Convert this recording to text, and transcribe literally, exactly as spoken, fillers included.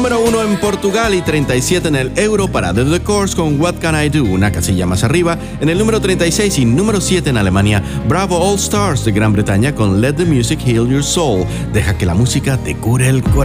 Número uno en Portugal y treinta y siete en el Europarade de The Course con What Can I Do, una casilla más arriba. En el número treinta y seis y número siete en Alemania, Bravo All Stars de Gran Bretaña con Let the Music Heal Your Soul. Deja que la música te cure el corazón.